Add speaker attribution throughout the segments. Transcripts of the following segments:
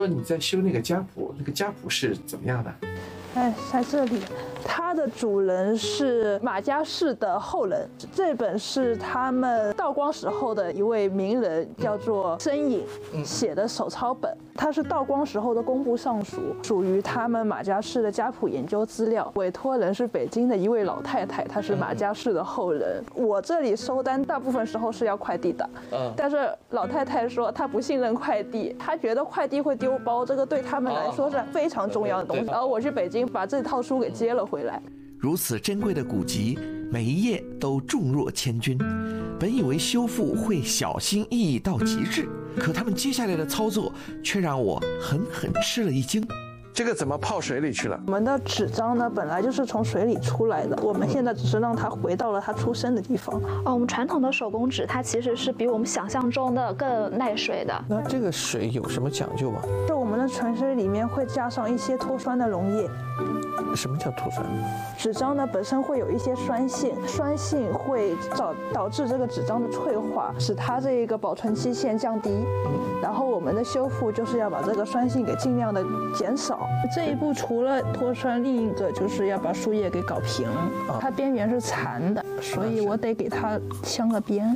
Speaker 1: 说你在修那个家谱，那个家谱是怎么样的？
Speaker 2: 哎，在这里，它的主人是马家氏的后人。这本是他们道光时候的一位名人，叫做申隐写的手抄本。它是道光时候的工部尚书，属于他们马家氏的家谱研究资料。委托人是北京的一位老太太，她是马家氏的后人。我这里收单大部分时候是要快递的，但是老太太说她不信任快递，她觉得快递会丢包，这个对他们来说是非常重要的东西。然后我去北京把这套书给接了回来。
Speaker 3: 如此珍贵的古籍，每一页都重若千钧。本以为修复会小心翼翼到极致，可他们接下来的操作却让我狠狠吃了一惊。
Speaker 1: 这个怎么泡水里去了？
Speaker 2: 我们的纸张呢，本来就是从水里出来的，我们现在只是让它回到了它出生的地方。
Speaker 4: 我们传统的手工纸，它其实是比我们想象中的更耐水的。
Speaker 1: 那这个水有什么讲究吗？
Speaker 2: 就我们的纯水里面会加上一些脱酸的溶液。
Speaker 1: 什么叫脱酸？
Speaker 2: 纸张呢本身会有一些酸性，酸性会导致这个纸张的脆化，使它这个保存期限降低。然后我们的修复就是要把这个酸性给尽量的减少。这一步除了脱酸，另一个就是要把树叶给搞平，它边缘是残的，所以我得给它镶个边。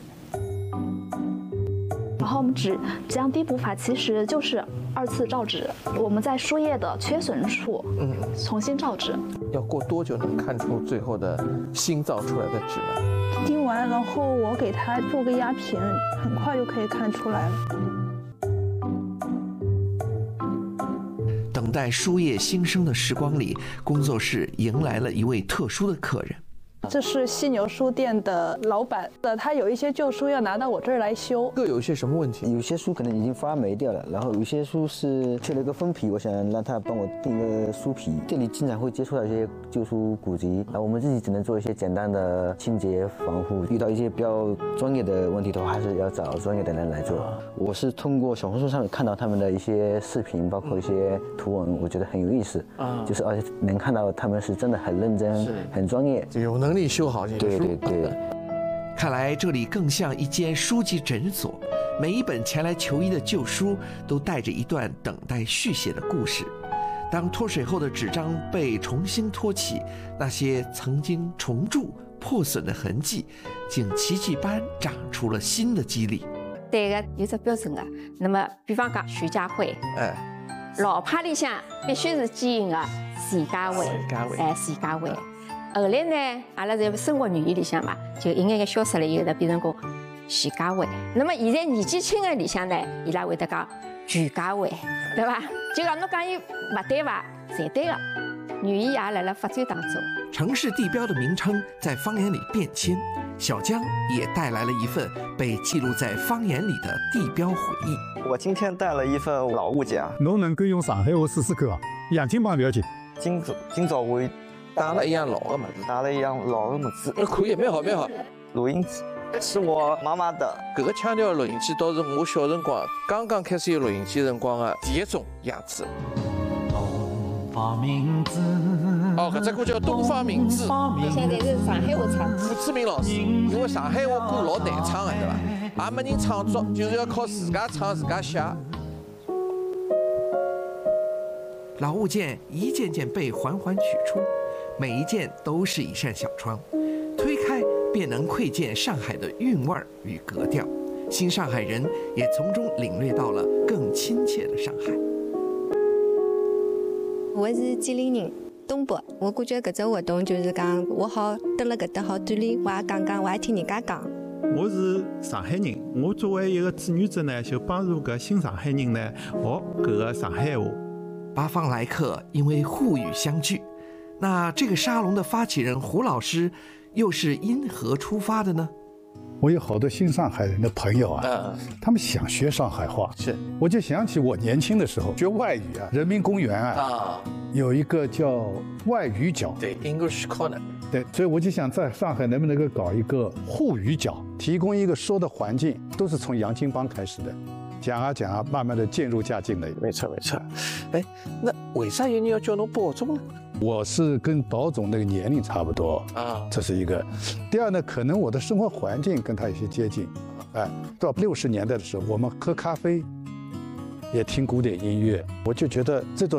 Speaker 4: 然后我们纸浆滴补法其实就是2次造纸，我们在书页的缺损处，重新造纸。
Speaker 1: 要过多久能看出最后的新造出来的纸呢？
Speaker 2: 滴完，然后我给它做个压平，很快就可以看出来了。
Speaker 3: 等待书页新生的时光里，工作室迎来了一位特殊的客人。
Speaker 2: 这是犀牛书店的老板，他有一些旧书要拿到我这儿来修。
Speaker 1: 各有一些什么问题？
Speaker 5: 有些书可能已经发霉掉了，然后有些书是缺了一个封皮，我想让他帮我订个书皮。这里经常会接触到一些旧书古籍，然后我们自己只能做一些简单的清洁防护。遇到一些比较专业的问题的话，还是要找专业的人来做。我是通过小红书上面看到他们的一些视频，包括一些图文，我觉得很有意思。就是而且能看到他们是真的很认真、很专业，
Speaker 1: 有能力修好这些书。
Speaker 5: 对。
Speaker 3: 看来这里更像一间书籍诊所，每一本前来求医的旧书都带着一段等待续写的故事。当脱水后的纸张被重新托起，那些曾经重铸破损的痕迹，竟奇迹般长出了新的肌理。
Speaker 6: 对个有只标准的，那么比方讲徐家汇，老派里向必须是基因的徐家汇，徐家汇。后来呢，阿拉在生活语言里向嘛，就一眼眼消失了以后呢，变成讲徐家汇。那么现在年纪轻的里向呢，伊拉会得讲全家汇，对吧？就讲侬讲伊勿对伐？侪对个。语言也辣辣发展当中。
Speaker 3: 城市地标的名称在方言里变迁，小江也带来了一份被记录在方言里的地标回忆。
Speaker 7: 我今天带了一份老物件，
Speaker 8: 侬能够用上海话试试看啊？洋泾浜不要紧。
Speaker 7: 今朝我
Speaker 1: 打了一样老的么子，
Speaker 7: 打了一样老的么子，
Speaker 1: 可以，蛮好。
Speaker 7: 录音机是我妈妈的。
Speaker 1: 搿个腔调的录音机倒是我小辰光刚刚开始有录音机辰光的第一种样子。搿只歌叫《东方明珠》，
Speaker 6: 现在是上海话唱。
Speaker 1: 胡志明老师，因为上海话歌老难唱的，对伐？也没人唱作，就是要靠自家唱自家写。
Speaker 3: 老物件一件件被缓缓取出，每一件都是一扇小窗，推开便能窥见上海的韵味与格调。新上海人也从中领略到了更亲切的上海。
Speaker 9: 我是吉林人，东北。我感觉搿只活动就是讲，我好蹲辣搿搭好锻炼，我也讲，我也听人家讲。
Speaker 8: 我是上海人，我作为一个志愿者呢，就帮助搿新上海人呢学搿个上海话。
Speaker 3: 八方来客因为沪语相聚，那这个沙龙的发起人胡老师又是因何出发的呢？
Speaker 8: 我有好多新上海人的朋友啊，他们想学上海话，我就想起我年轻的时候学外语啊，人民公园啊，有一个叫外语角，
Speaker 1: 对 ，English Corner，
Speaker 8: 对，所以我就想在上海能不能够搞一个沪语角，提供一个说的环境，都是从洋泾浜开始的。讲啊，慢慢的渐入佳境了。
Speaker 1: 没错。哎，那为啥有人要叫侬保总呢？
Speaker 8: 我是跟保总那个年龄差不多啊，这是一个。第二呢，可能我的生活环境跟他有些接近。到60年代的时候，我们喝咖啡也听古典音乐，我就觉得这种